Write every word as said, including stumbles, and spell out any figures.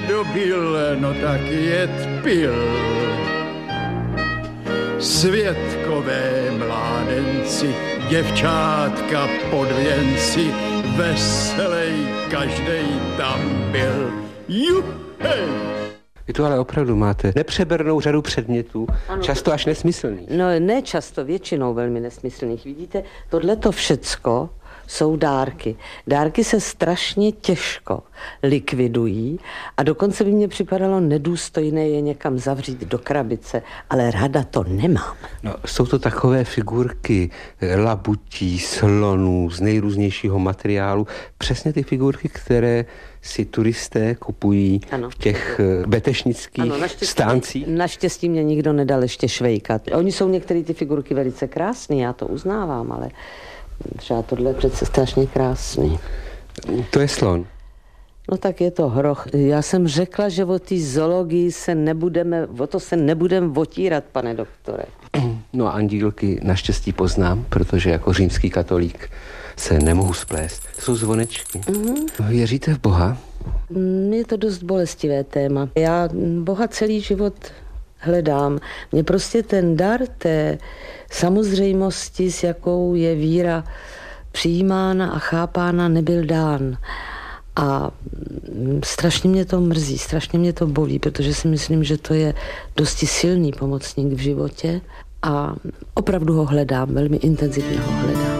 dobil, no tak jed pil. Světkové mládenci, děvčátka pod věnci, veselej každej tam byl. Juhej! Vy tu ale opravdu máte nepřebernou řadu předmětů, ano, často až nesmyslných. No ne často, většinou velmi nesmyslných. Vidíte, tohleto všecko jsou dárky. Dárky se strašně těžko likvidují a dokonce by mně připadalo nedůstojné je někam zavřít do krabice, ale ráda to nemám. No, jsou to takové figurky labutí, slonů z nejrůznějšího materiálu. Přesně ty figurky, které si turisté kupují ano. v těch betešnických ano, stáncích. Naštěstí mě nikdo nedal ještě švejkat. Oni jsou některé ty figurky velice krásné, já to uznávám, ale třeba tohle je přece strašně krásný. To je slon. No tak je to hroch. Já jsem řekla, že o té zoologii se nebudeme, o to se nebudeme otírat, pane doktore. No a andílky naštěstí poznám, protože jako římský katolík se nemohu splést. To jsou zvonečky. Mm-hmm. Věříte v Boha? Je to dost bolestivé téma. Já Boha celý život hledám. Mně prostě ten dar té samozřejmosti, s jakou je víra přijímána a chápána, nebyl dán. A strašně mě to mrzí, strašně mě to bolí, protože si myslím, že to je dosti silný pomocník v životě a opravdu ho hledám, velmi intenzivně ho hledám.